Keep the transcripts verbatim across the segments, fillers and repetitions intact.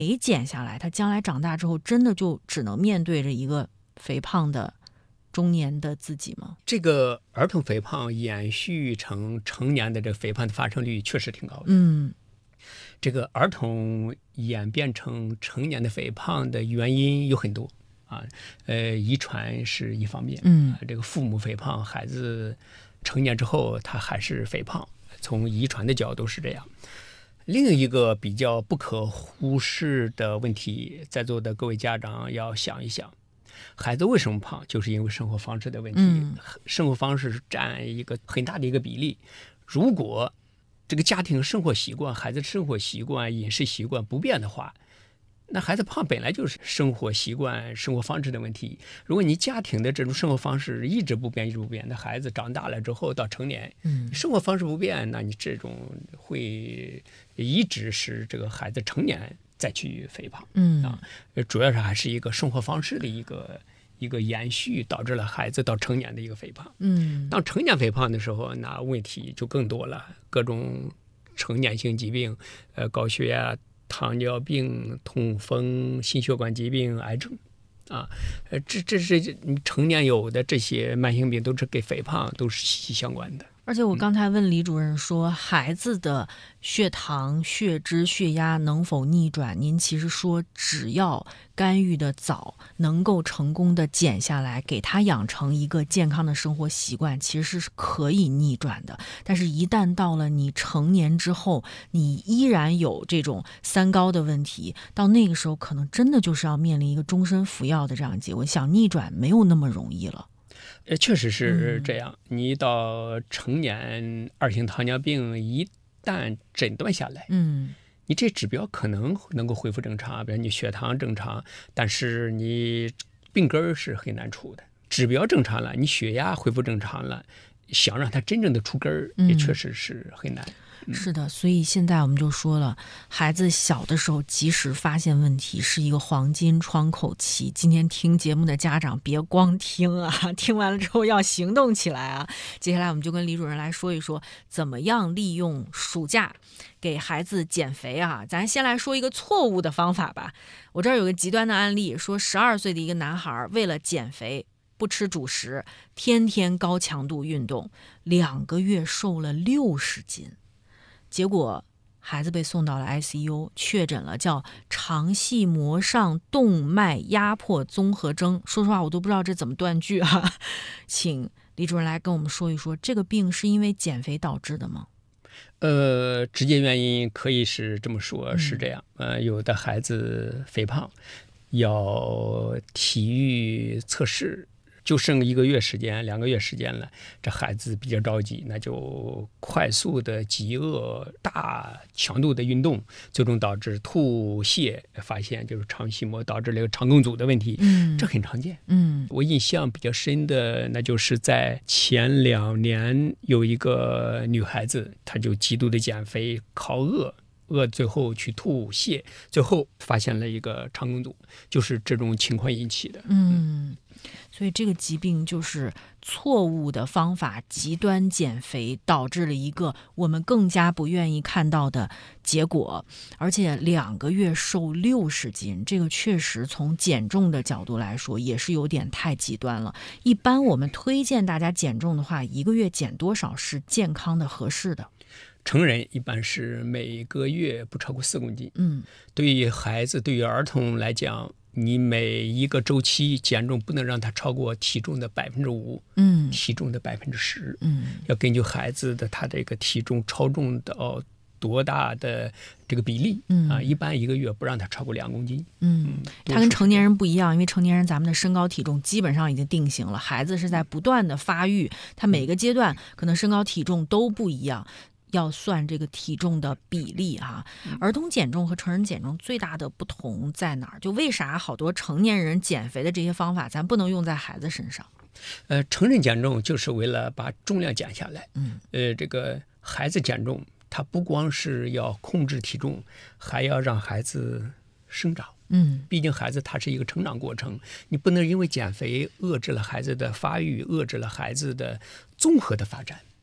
没减下来，他将来长大之后真的就只能面对着一个肥胖的中年的自己吗？ 这个儿童肥胖延续成成年的这个肥胖的发生率确实挺高的。 嗯， 这个儿童演变成成年的肥胖的原因有很多啊，呃，遗传是一方面， 嗯， 这个父母肥胖，孩子成年之后他还是肥胖，从遗传的角度是这样。另一个比较不可忽视的问题，在座的各位家长要想一想，孩子为什么胖，就是因为生活方式的问题。 嗯、 生活方式占一个很大的一个比例。如果这个家庭生活习惯、孩子的生活习惯、饮食习惯不变的话，那孩子胖本来就是生活习惯、生活方式的问题。如果你家庭的这种生活方式一直不变、一直不变，那孩子长大了之后到成年， 嗯， 生活方式不变，那你这种会一直是这个孩子成年再去肥胖。 嗯啊，主要是还是一个生活方式的一个一个延续，导致了孩子到成年的一个肥胖。 嗯， 当成年肥胖的时候，那问题就更多了，各种成年性疾病，呃，高血压、糖尿病、痛风、心血管疾病、癌症，啊，呃，这这是成年有的这些慢性病，都是跟肥胖都是息息相关的。 而且我刚才问李主任说，孩子的血糖、血脂、血压能否逆转？您其实说，只要干预的早，能够成功的减下来，给他养成一个健康的生活习惯，其实是可以逆转的。但是，一旦到了你成年之后，你依然有这种三高的问题，到那个时候，可能真的就是要面临一个终身服药的这样的结果。想逆转没有那么容易了。 呃，确实是这样。嗯、你到成年二型糖尿病一旦诊断下来， 嗯， 你这指标可能能够恢复正常，比如你血糖正常，但是你病根是很难除的。指标正常了，你血压恢复正常了，想让它真正的出根儿，也确实是很难。 嗯、是的，所以现在我们就说了，孩子小的时候及时发现问题是一个黄金窗口期。今天听节目的家长别光听啊，听完了之后要行动起来啊。接下来我们就跟李主任来说一说，怎么样利用暑假给孩子减肥啊。咱先来说一个错误的方法吧。我这儿有个极端的案例，说十二岁的一个男孩为了减肥，不吃主食，天天高强度运动，两个月瘦了六十斤。结果孩子被送到了 I C U， 确诊了叫肠系膜上动脉压迫综合征。说实话我都不知道这怎么断句啊，请李主任来跟我们说一说，这个病是因为减肥导致的吗？ 呃，直接原因可以是这么说，是这样。呃，有的孩子肥胖，要体育测试，就剩一个月时间、两个月时间了，这孩子比较着急，那就快速的饥饿、大强度的运动，最终导致吐泻，发现就是肠系膜导致了肠梗阻的问题。 嗯， 这很常见。 嗯， 我印象比较深的，那就是在前两年有一个女孩子，她就极度的减肥，靠饿。饿最后去吐泻，最后发现了一个肠梗阻，就是这种情况引起的。 嗯，所以这个疾病就是错误的方法，极端减肥导致了一个我们更加不愿意看到的结果。而且两个月瘦六十斤，这个确实从减重的角度来说也是有点太极端了。一般我们推荐大家减重的话，一个月减多少是健康的合适的？ 成人一般是每个月不超过四公斤。 嗯， 对于孩子、对于儿童来讲，你每一个周期减重不能让它超过体重的百分之五， 嗯， 体重的百分之十， 嗯， 要根据孩子的他这个体重超重到多大的这个比例， 嗯啊，一般一个月不让他超过两公斤。 嗯，他跟成年人不一样，因为成年人咱们的身高体重基本上已经定型了，孩子是在不断的发育，他每个阶段可能身高体重都不一样。要算这个体重的比例啊，儿童减重和成人减重最大的不同在哪儿？就为啥好多成年人减肥的这些方法，咱不能用在孩子身上？ 呃，成人减重就是为了把重量减下来。 嗯， 呃，这个孩子减重，他不光是要控制体重，还要让孩子生长。 嗯， 毕竟孩子他是一个成长过程，你不能因为减肥遏制了孩子的发育，遏制了孩子的综合的发展。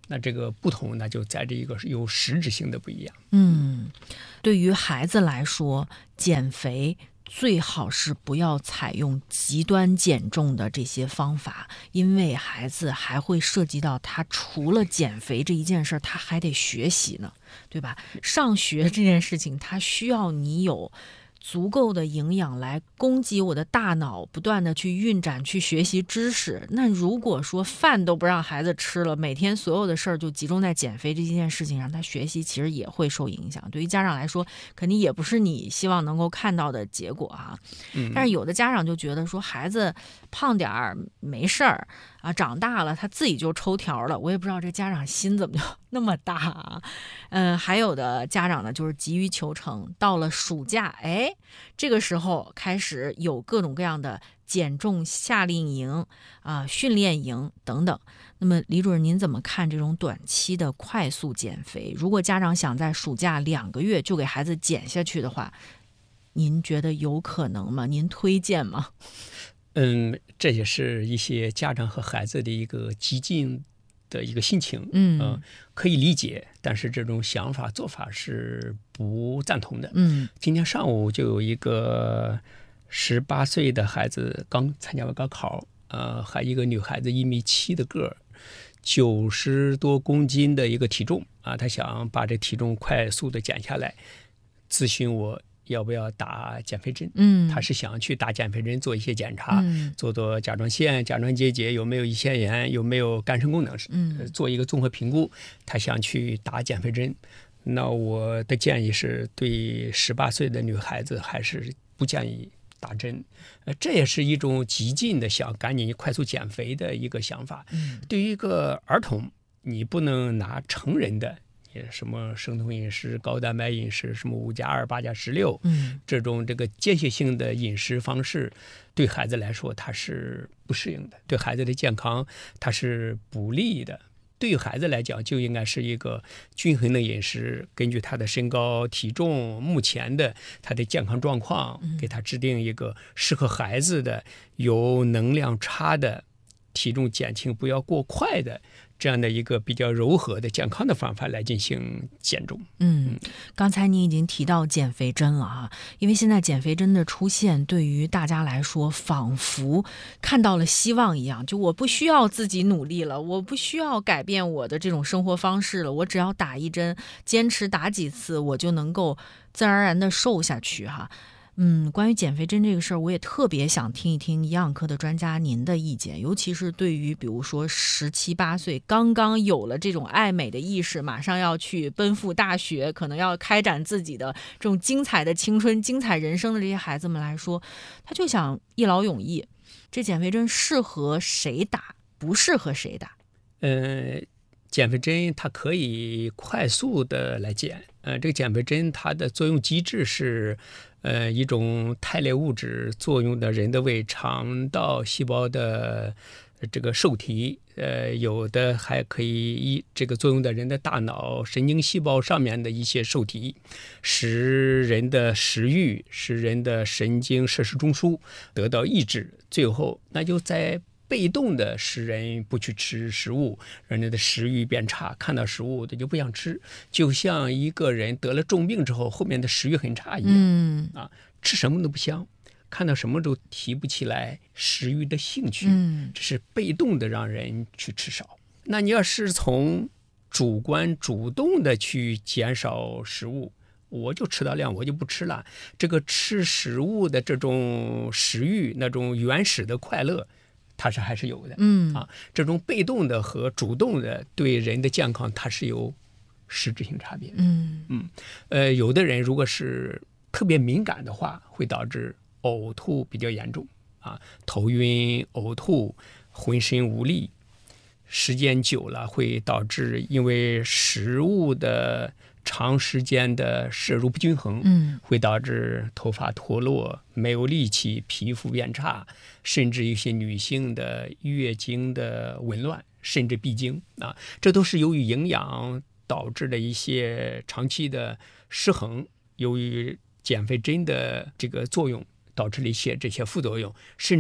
那这个不同呢，就在这一个有实质性的不一样。 嗯，对于孩子来说，减肥最好是不要采用极端减重的这些方法，因为孩子还会涉及到他除了减肥这一件事，他还得学习呢，对吧？上学这件事情，他需要你有足够的营养来供给我的大脑，不断的去运展，去学习知识。那如果说饭都不让孩子吃了，每天所有的事儿就集中在减肥这件事情上，他学习其实也会受影响。对于家长来说，肯定也不是你希望能够看到的结果啊。 嗯， 但是有的家长就觉得说孩子胖点儿没事儿啊，长大了他自己就抽条了。我也不知道这家长心怎么就那么大啊。嗯，还有的家长呢，就是急于求成，到了暑假，哎，这个时候开始有各种各样的减重夏令营啊、训练营等等。那么李主任，您怎么看这种短期的快速减肥？如果家长想在暑假两个月就给孩子减下去的话，您觉得有可能吗？您推荐吗？ 嗯，这也是一些家长和孩子的一个激进的一个心情， 嗯、 呃，可以理解，但是这种想法做法是不赞同的。 嗯， 今天上午就有一个十八岁的孩子刚参加完高考，呃，还一个女孩子一米七的个儿，九十多公斤的一个体重啊，她想把这体重快速的减下来，咨询我要不要打减肥针。 嗯， 他是想去打减肥针做一些检查， 嗯、 做做甲状腺、甲状结节有没有胰腺炎，有没有肝肾功能， 嗯、 做一个综合评估。他想去打减肥针。那我的建议是对十八岁的女孩子还是不建议打针。呃，这也是一种激进的想赶紧快速减肥的一个想法。 嗯、 对于一个儿童，你不能拿成人的什么生酮饮食、高蛋白饮食，什么五加二、八加十六， 嗯， 这种这个间歇性的饮食方式，对孩子来说它是不适应的，对孩子的健康它是不利的。对于孩子来讲，就应该是一个均衡的饮食，根据他的身高、体重、目前的他的健康状况，给他制定一个适合孩子的、有能量差的、体重减轻不要过快的这样的一个比较柔和的健康的方法来进行减重。 嗯，刚才你已经提到减肥针了哈，因为现在减肥针的出现对于大家来说仿佛看到了希望一样，就我不需要自己努力了，我不需要改变我的这种生活方式了，我只要打一针，坚持打几次，我就能够自然而然的瘦下去哈。嗯，关于减肥针这个事儿，我也特别想听一听营养科的专家您的意见，尤其是对于比如说十七八岁刚刚有了这种爱美的意识，马上要去奔赴大学，可能要开展自己的这种精彩的青春、精彩人生的这些孩子们来说，他就想一劳永逸，这减肥针适合谁打，不适合谁打？ 呃，减肥针它可以快速的来减，呃，这个减肥针它的作用机制是。呃，一种肽类物质作用的人的胃肠道细胞的这个受体，呃，有的还可以一这个作用的人的大脑神经细胞上面的一些受体，使人的食欲、使人的神经摄食中枢得到抑制，最后那就在被动的使人不去吃食物，人家的食欲变差，看到食物他就不想吃，就像一个人得了重病之后，后面的食欲很差一样， 嗯啊，吃什么都不香，看到什么都提不起来食欲的兴趣， 嗯， 这是被动的让人去吃少。那你要是从主观主动的去减少食物，我就吃到量，我就不吃了。这个吃食物的这种食欲，那种原始的快乐，它是还是有的。 嗯啊，这种被动的和主动的对人的健康，它是有实质性差别的。 嗯嗯，呃，有的人如果是特别敏感的话，会导致呕吐比较严重啊，头晕、呕吐、浑身无力。时间久了会导致因为食物的长时间的摄入不均衡， 嗯， 会导致头发脱落、没有力气、皮肤变差，甚至一些女性的月经的紊乱，甚至闭经啊，这都是由于营养导致的一些长期的失衡，由于减肥针的这个作用导致了一些这些副作用，甚至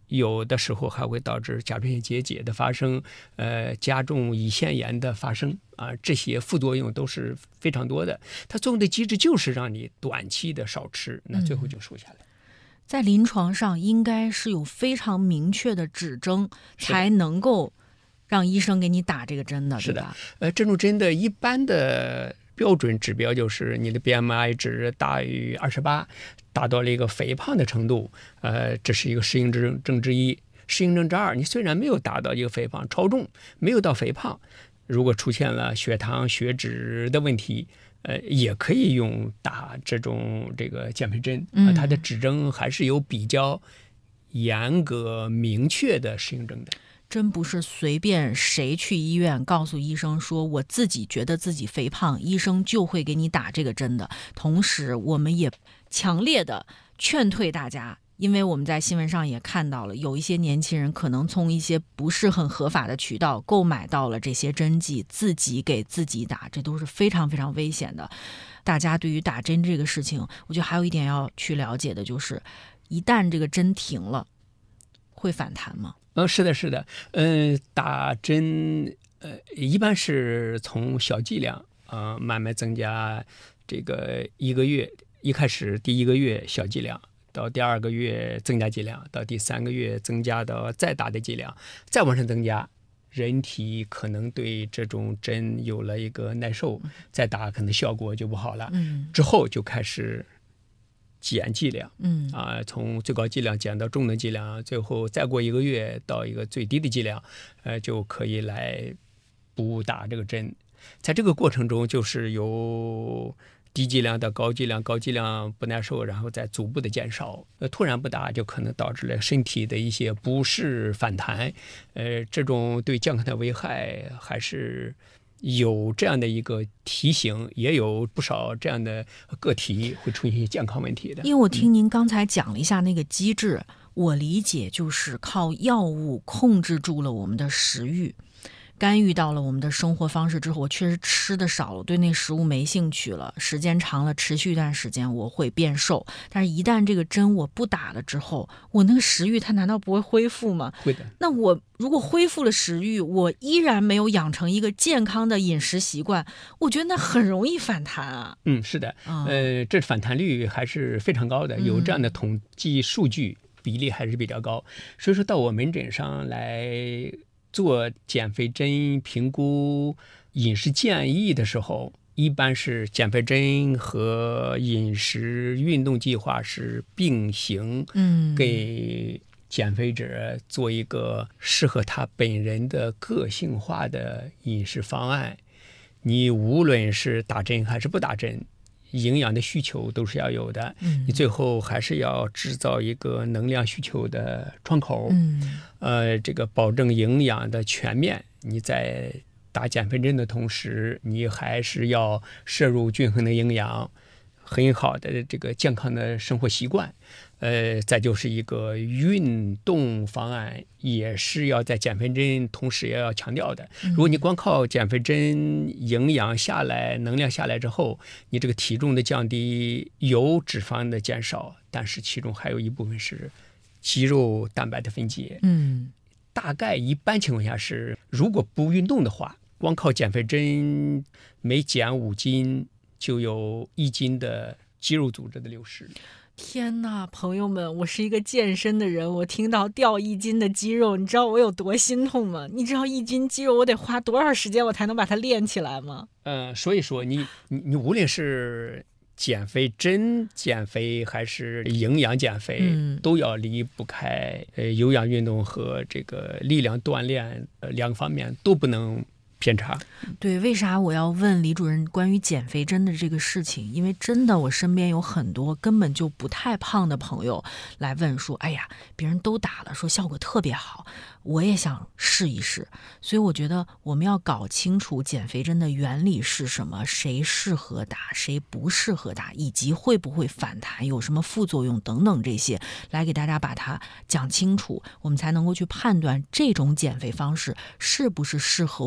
有的时候还会导致甲状腺结节的发生，呃，加重胰腺炎的发生啊，这些副作用都是非常多的。它作用的机制就是让你短期的少吃，那最后就瘦下来。嗯， 在临床上应该是有非常明确的指征，才能够让医生给你打这个针的， 是的， 对吧？ 呃，这种针的一般的标准指标就是你的 B M I 值大于二十八，达到了一个肥胖的程度，呃，这是一个适应症症之一。适应症之二，你虽然没有达到一个肥胖，超重没有到肥胖，如果出现了血糖、血脂的问题，呃，也可以用打这种这个减肥针，呃、它的指征还是有比较严格明确的适应症的。 真不是随便谁去医院告诉医生说我自己觉得自己肥胖，医生就会给你打这个针的。同时我们也强烈的劝退大家，因为我们在新闻上也看到了，有一些年轻人可能从一些不是很合法的渠道购买到了这些针剂，自己给自己打，这都是非常非常危险的。大家对于打针这个事情，我觉得还有一点要去了解的就是，一旦这个针停了，会反弹吗？ 嗯，是的，是的，嗯，打针，呃，一般是从小剂量，呃，慢慢增加，这个一个月，一开始第一个月小剂量，到第二个月增加剂量，到第三个月增加到再大的剂量，再往上增加，人体可能对这种针有了一个耐受，再打可能效果就不好了， 嗯， 之后就开始减剂量， 嗯啊，从最高剂量减到中等剂量，最后再过一个月到一个最低的剂量，呃，就可以来补打这个针。在这个过程中，就是由低剂量到高剂量，高剂量不耐受，然后再逐步的减少。呃，突然不打，就可能导致了身体的一些不适反弹。呃，这种对健康的危害还是有这样的一个提醒，也有不少这样的个体会出现一些健康问题的。 因为我听您刚才讲了一下那个机制，嗯、我理解就是靠药物控制住了我们的食欲，干预到了我们的生活方式之后，我确实吃的少了，对那食物没兴趣了，时间长了，持续一段时间我会变瘦。但是一旦这个针我不打了之后，我那个食欲它难道不会恢复吗？ 会的。 那我如果恢复了食欲，我依然没有养成一个健康的饮食习惯，我觉得那很容易反弹啊。 嗯，是的， 嗯、 呃，这反弹率还是非常高的，有这样的统计数据，比例还是比较高。所以说到我门诊上来做减肥针评估饮食建议的时候，一般是减肥针和饮食运动计划是并行， 嗯， 给减肥者做一个适合他本人的个性化的饮食方案。你无论是打针还是不打针，营养的需求都是要有的， 嗯、 你最后还是要制造一个能量需求的窗口， 嗯、 呃，这个保证营养的全面。你在打减肥针的同时，你还是要摄入均衡的营养，很好的这个健康的生活习惯。呃，再就是一个运动方案，也是要在减肥针同时也要强调的。如果你光靠减肥针营养下来，能量下来之后，你这个体重的降低，有脂肪的减少，但是其中还有一部分是肌肉蛋白的分解。 嗯， 大概一般情况下是，如果不运动的话，光靠减肥针每减五斤就有一斤的肌肉组织的流失。 天哪，朋友们，我是一个健身的人，我听到掉一斤的肌肉，你知道我有多心痛吗？你知道一斤肌肉我得花多少时间我才能把它练起来吗？ 嗯、呃，所以说你你你无论是减肥针减肥还是营养减肥， 嗯、 都要离不开呃有氧运动和这个力量锻炼，呃两个方面都不能偏差。 对，为啥我要问李主任关于减肥针的这个事情？因为真的我身边有很多根本就不太胖的朋友来问说，哎呀，别人都打了，说效果特别好，我也想试一试。所以我觉得我们要搞清楚减肥针的原理是什么，谁适合打，谁不适合打，以及会不会反弹，有什么副作用等等，这些来给大家把它讲清楚，我们才能够去判断这种减肥方式是不是适合我们所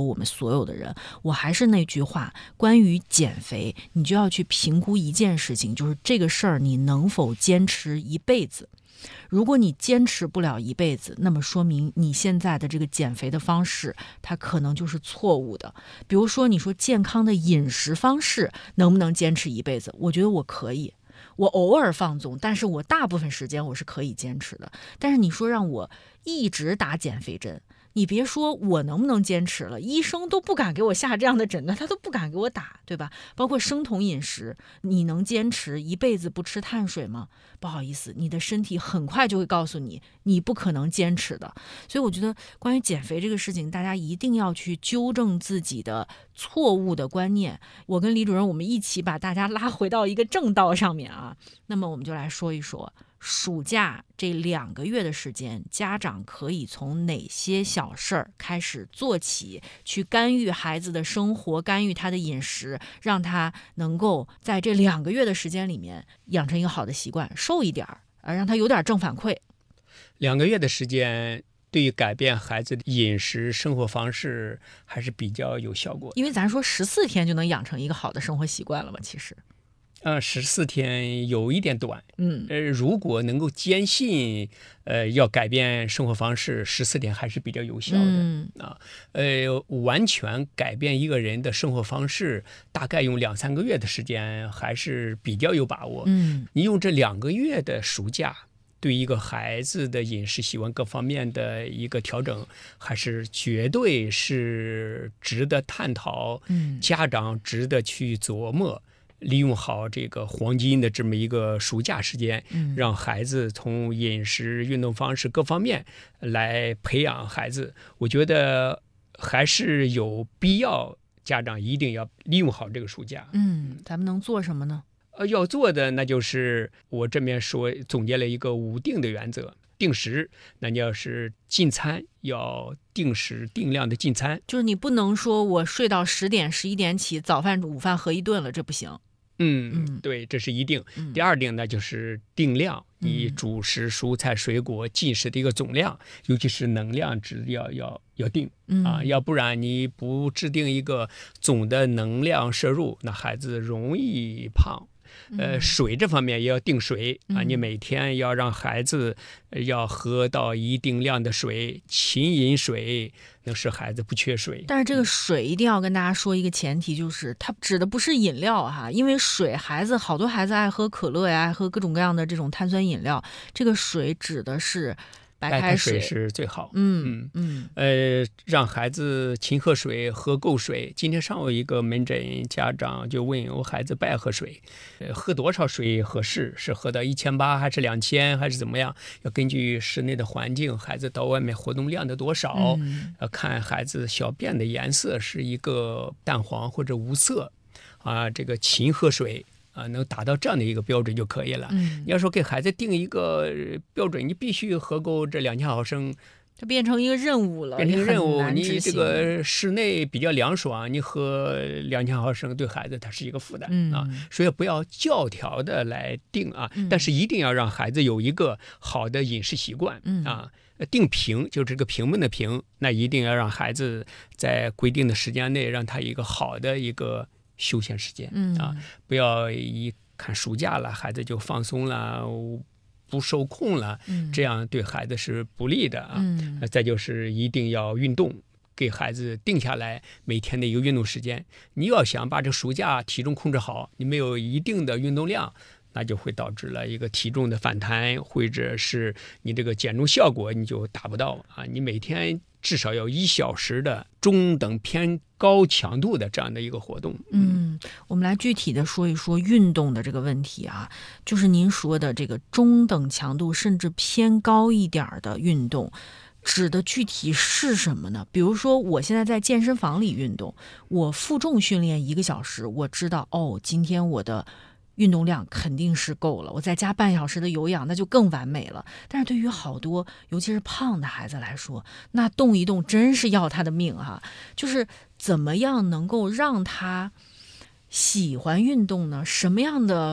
所有的人。我还是那句话，关于减肥，你就要去评估一件事情，就是这个事儿你能否坚持一辈子。如果你坚持不了一辈子，那么说明你现在的这个减肥的方式它可能就是错误的。比如说你说健康的饮食方式能不能坚持一辈子，我觉得我可以，我偶尔放纵，但是我大部分时间我是可以坚持的。但是你说让我一直打减肥针，你别说我能不能坚持了，医生都不敢给我下这样的诊断，他都不敢给我打，对吧？包括生酮饮食，你能坚持一辈子不吃碳水吗？不好意思，你的身体很快就会告诉你，你不可能坚持的。所以我觉得关于减肥这个事情，大家一定要去纠正自己的错误的观念。我跟李主任我们一起把大家拉回到一个正道上面啊。那么我们就来说一说暑假这两个月的时间，家长可以从哪些小事儿开始做起，去干预孩子的生活，干预他的饮食，让他能够在这两个月的时间里面养成一个好的习惯，瘦一点儿，呃，让他有点正反馈。 两个月的时间对于改变孩子的饮食生活方式还是比较有效果， 因为咱说十四天就能养成一个好的生活习惯了嘛，其实。 呃，十四天有一点短， 嗯， 呃，如果能够坚信，呃，要改变生活方式，十四天还是比较有效的、 嗯、 啊。呃，完全改变一个人的生活方式，大概用两三个月的时间还是比较有把握。 嗯， 你用这两个月的暑假，对一个孩子的饮食习惯各方面的一个调整，还是绝对是值得探讨， 嗯， 家长值得去琢磨。利用好这个黄金的这么一个暑假时间， 嗯， 让孩子从饮食、运动方式各方面来培养孩子，我觉得还是有必要，家长一定要利用好这个暑假。 嗯，咱们能做什么呢？ 呃，要做的那就是我这边说总结了一个五定的原则。定时，那你要是进餐要定时定量的进餐， 就是你不能说我睡到十点十一点起，早饭午饭合一顿了，这不行。 嗯，嗯对，这是一定、嗯。第二定呢就是定量，你主食、蔬菜、水果进食的一个总量，嗯、尤其是能量值要要要定、 嗯、 啊，要不然你不制定一个总的能量摄入，那孩子容易胖。呃，水这方面也要定水啊，你每天要让孩子要喝到一定量的水，勤饮水，能使孩子不缺水。 但是这个水一定要跟大家说一个前提，就是它指的不是饮料哈，因为水孩子好多孩子爱喝可乐呀，爱喝各种各样的这种碳酸饮料，这个水指的是白开水， 白开水是最好。 嗯嗯呃，让孩子勤喝水，喝够水。今天上午一个门诊家长就问我孩子不爱喝水，呃，喝多少水合适？是喝到一千八还是两千还是怎么样？要根据室内的环境，孩子到外面活动量的多少， 嗯、 要看孩子小便的颜色是一个淡黄或者无色，啊，这个勤喝水。啊，能达到这样的一个标准就可以了。 嗯， 你要说给孩子定一个标准，你必须喝够这两千毫升， 就变成一个任务了。 变成任务，你这个室内比较凉爽，你喝两千毫升对孩子他是一个负担、 嗯、 啊。所以不要教条的来定啊、 嗯， 但是一定要让孩子有一个好的饮食习惯、 嗯、 啊。定评就是这个评论的评，那一定要让孩子在规定的时间内，让他一个好的一个休闲时间、 嗯、 啊，不要一看暑假了，孩子就放松了，不受控了， 嗯、 这样对孩子是不利的啊、 嗯。 再就是一定要运动，给孩子定下来每天的一个运动时间。你要想把这暑假体重控制好，你没有一定的运动量，那就会导致了一个体重的反弹，或者是你这个减重效果你就达不到啊。你每天至少要一小时的中等偏高强度的这样的一个活动。 嗯，我们来具体的说一说运动的这个问题啊，就是您说的这个中等强度甚至偏高一点的运动，指的具体是什么呢？比如说我现在在健身房里运动，我负重训练一个小时，我知道哦，今天我的运动量肯定是够了，我再加半小时的有氧，那就更完美了。但是对于好多尤其是胖的孩子来说，那动一动真是要他的命哈。就是怎么样能够让他喜欢运动呢？什么样的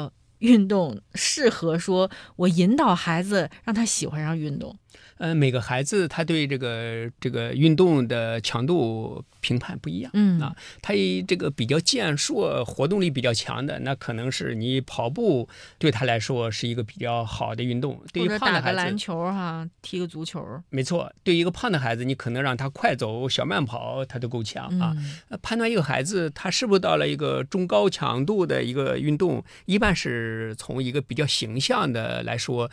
运动适合说我引导孩子让他喜欢上运动？ 呃，每个孩子他对这个这个运动的强度评判不一样， 嗯啊，他这个比较健硕、活动力比较强的，那可能是你跑步对他来说是一个比较好的运动。对于或者胖的孩子， 打个篮球哈，踢个足球。 没错，对于一个胖的孩子，你可能让他快走、小慢跑，他都够呛啊。 嗯、 判断一个孩子他是不是到了一个中高强度的一个运动，一般是从一个比较形象的来说，